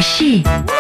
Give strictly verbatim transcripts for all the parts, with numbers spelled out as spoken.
事。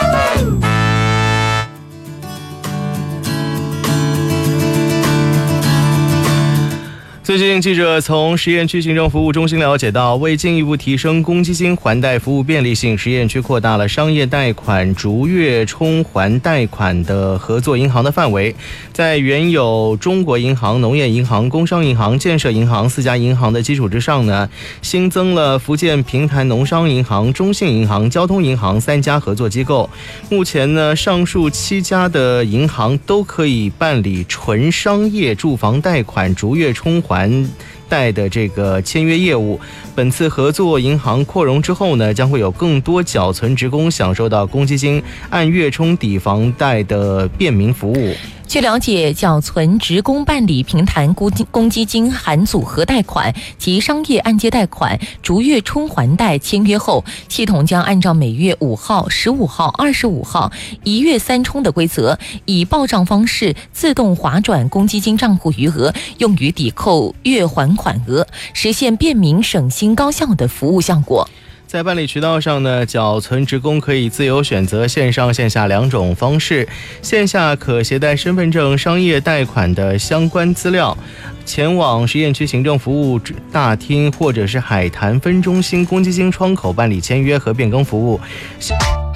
最近，记者从实验区行政服务中心了解到，为进一步提升公积金还贷服务便利性，实验区扩大了商业贷款逐月冲还贷款的合作银行的范围，在原有中国银行、农业银行、工商银行、建设银行四家银行的基础之上呢，新增了福建平潭农商银行、中信银行、交通银行三家合作机构。目前呢，上述七家的银行都可以办理纯商业住房贷款逐月冲还还贷的这个签约业务。本次合作银行扩容之后呢，将会有更多缴存职工享受到公积金按月冲抵房贷的便民服务。 据了解，缴存职工办理平潭公积金含组合贷款及商业按揭贷款逐月冲还贷签约后，系统将按照每月五号、十五号、二十五号一月三冲的规则，以报账方式自动划转公积金账户余额，用于抵扣月还款额，实现便民、省心、高效的服务效果。 在办理渠道上呢，缴存职工可以自由选择线上线下两种方式。线下可携带身份证、商业贷款的相关资料，前往实验区行政服务大厅或者是海坛分中心公积金窗口办理签约和变更服务。